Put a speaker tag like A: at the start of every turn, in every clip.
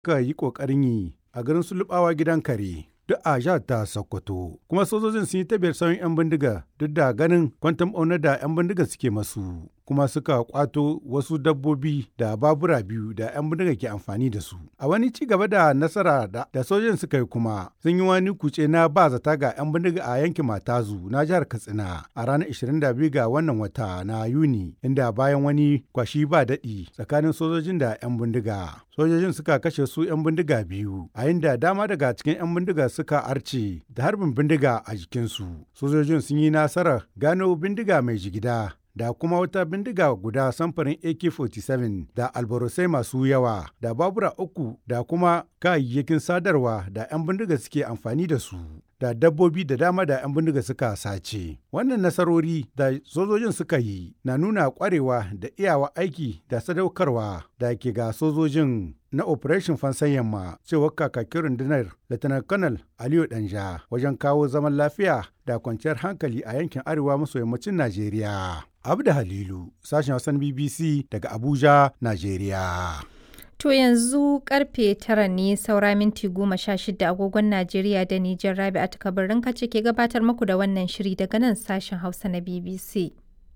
A: ka yi ƙoƙarin yi a garin Sulubawa gidan kare. Duk a jihar ta Sokoto. Kuma sojojin sun yi tabiyar sauyin 'yan bindiga duk da ganin kwantam ɓaunar da 'yan bindiga suke masu. Kuma suka kwato wasu dabbobi da babura biyu da 'yan bindiga ke amfani da su. A wani ci gaba da nasara da sojojin suka yi kuma sun yi wani kuce na ba zata ga 'yan bindiga a yankin Matazu na jihar Katsina a ranar 22 ga wannan wata na Yuni inda bayan wani kwashi ba daɗi tsakanin sojojin da 'yan bindiga. Sojojin suka kashe su 'yan bindiga biyu a inda dama daga cikin 'yan bindiga suka arce da harbin bindiga a jikinsu. Sojojin sun yi nasarar gano bindiga mai jigida da kuma wata bindiga guda samfurin AK-47 da albarosai masu yawa da babura uku da kuma kayayyakin sadarwa da 'yan bindiga suke amfani da su da dabbobi da dama da 'yan bindiga suka sace. Wannan nasarori da sojojin suka yi na nuna kwarewa da iyawa aiki da sadaukarwa da ke ga sojojin na Operation Fansan Yamma cewar kakakin rundunar Lieutenant Colonel Aliyu Danja wajen kawo zaman lafiya da kwanciyar hankali a yankin arewa maso yammacin Najeriya. Abda Halilu, sashen Hausan BBC daga Abuja, Najeriya.
B: To yanzu karfe 9 ne saura minti 16 agogon Najeriya da Nijar Rabi'atu Kabirin kace ke gabatar muku da wannan shiri daga nan sashen Hausa na BBC.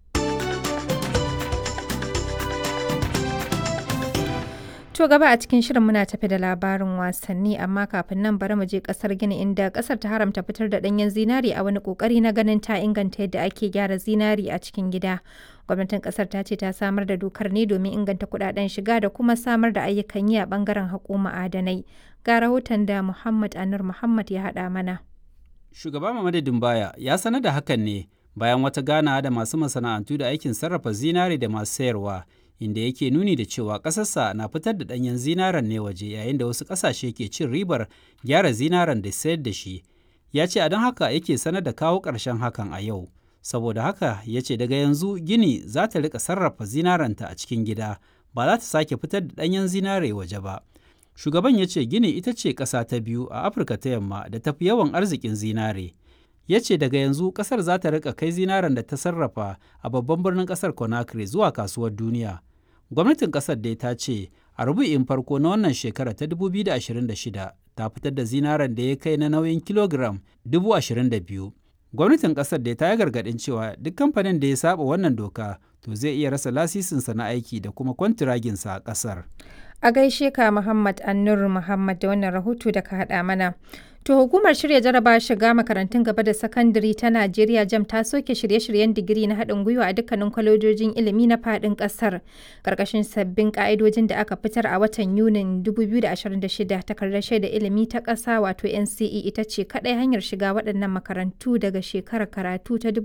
B: To gaba a cikin shirin muna tafi da labarin wasanni amma kafin nan bari mu je kasar Gini inda kasar ta haramta fitar da danyen zinari a wani kokari na ganin ta inganta yadda ake gyara zinari a cikin gida. Gwamnatin kasar ta ce ta samar da dokar ne domin inganta kudaden shiga da kuma samar da ayyukan yi a bangaren haƙo ma'adanai. Ga rahoton da Muhammad Anur Muhammad ya haɗa mana.
C: Shugaba Muhammadu Dumbaya ya sanar da hakan ne bayan wata ganawa da masu masana'antu da aikin sarrafa zinari da masu sayarwa. Inda yake nuni da cewa ƙasarsa na fitar da ɗanyen zinaren ne waje yayin da wasu ƙasashe ke cin ribar gyara zinaren da sayar da shi. Ya ce a don haka yake sanar da kawo ƙarshen hakan a yau. Saboda haka ya ce daga yanzu Gini za ta riƙa sarrafa zinarenta a cikin gida ba za ta sake fitar da ɗanyen zinare waje ba. Shugaban ya ce Gini ita ce ƙasa ta biyu a Afirka ta yamma da tafi yawan arzikin zinare. Ya ce daga yanzu ƙasar za ta riƙa kai zinaren da ta sarrafa a babban birnin ƙasar Conakry zuwa kasuwar duniya. Gwamnatin ƙasar dai ta ce a rubu'in farko na wannan shekara ta 2026 ta fitar da zinaren da ya kai na nauyin kilogiram 22,000. Gwamnatin ƙasar dai ta yi gargaɗin cewa duk kamfanin da ya saba wannan doka to zai iya rasa lasisinsa na aiki da kuma kwantiraginsa a ƙasar.
B: A gaishe ka Muhammad Annur Muhammad da wannan rahoto da ka haɗa mana. To hukumar shirya jaraba shiga makarantun gaba da sakandare ta Najeriya JAMB ta soke shirye-shiryen digiri na haɗin gwiwa a dukkanin kwalejojin ilimi na faɗin ƙasar. Ƙarƙashin sabbin ƙa'idojin da aka fitar a watan Yunin 2026 takardar shaida ilimi ta ƙasa wato NCE ita ce kaɗai hanyar shiga waɗannan makarantu daga shekarar karatu ta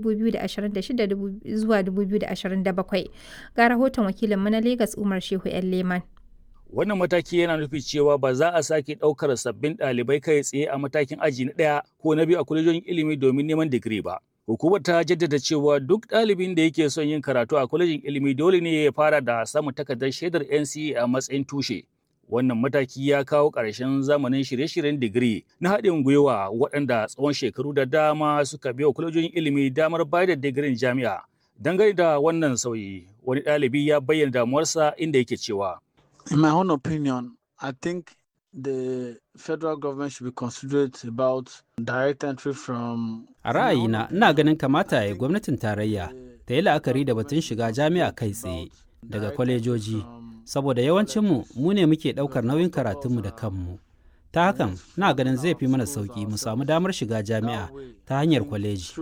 B: 2026 zuwa 2027. Ga rahoton wakilinmu na Legas Umar Shehu 'yan Leman.
D: Wannan mataki yana nufi cewa ba za a sake ɗaukar sabbin ɗalibai kai tsaye a matakin aji na ɗaya ko na biyu a kwalejojin ilimi domin neman digiri ba. Hukumar ta jaddada cewa duk ɗalibin da yake son yin karatu a kwalejin ilimi dole ne ya fara da samun takardar shaidar NCE a matsayin tushe. Wannan mataki ya kawo ƙarshen zamanin shirye-shiryen digiri na haɗin gwiwa waɗanda tsawon shekaru da dama suka biya kwalejojin ilimi damar bayar da digirin jami'a. Dangane da wannan sauyi, wani ɗalibi ya bayyana damuwarsa inda yake cewa.
E: In my own opinion, I think the federal government should be considerate about direct entry from...
C: A ra'ayina, ina ganin kamata ya gwamnatin tarayya ta yi la'akari da batun shiga jami'a kai tsaye daga kwalejoji, saboda yawancinmu mu ne muke ɗaukar nauyin karatunmu da kanmu. Ta hakan, ina ganin zai fi mana sauƙi mu samu damar shiga jami'a ta hanyar kwaleji.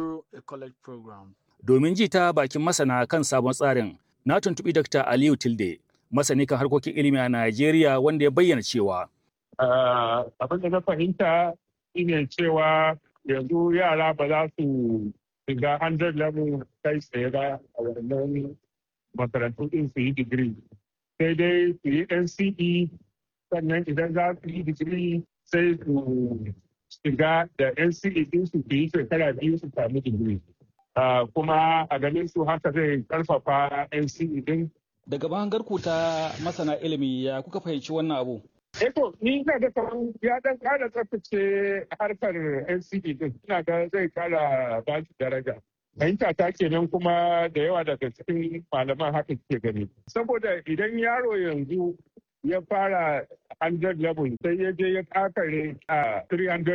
D: Domin ji ta bakin masana kan sabon tsarin, na tuntuɓi Dr. Aliyu Tilde, masani kan harkokin ilimi a Najeriya wanda ya bayyana cewa.
F: Abin da na fahimta shine cewa yanzu yara ba za su shiga 100 level kai tsaye ba a wannan makarantu din su yi digiri. Sai dai su yi NCE sannan idan za su yi digiri sai su shiga da NCE din su yi shekara 2 su sami digiri. Kuma a ganin su haka zai karfafa NCE din.
G: Daga bangarku ta masana ilimi ya kuka fahimci wannan abu?
F: Eto, ni ina ga kamar ya dan kara tsaftace harkar NCE din. Ina ga zai kara ba shi daraja. Fahimta ta kenan kuma da yawa daga cikin malaman haka ke gani. Saboda idan yaro yanzu ya fara 100 level sai ya je ya kakare a 300